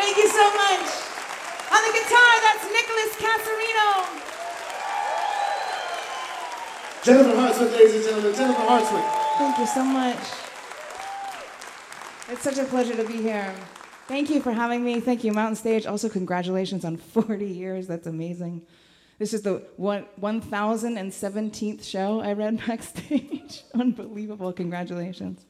Thank you so much. On the guitar, that's Nicholas Casarino. Jennifer Hartswick, ladies and gentlemen, Jennifer Hartswick. Thank you so much. It's such a pleasure to be here. Thank you for having me. Thank you, Mountain Stage. Also, congratulations on 40 years. That's amazing. This is the 1017th show I read backstage. Unbelievable. Congratulations.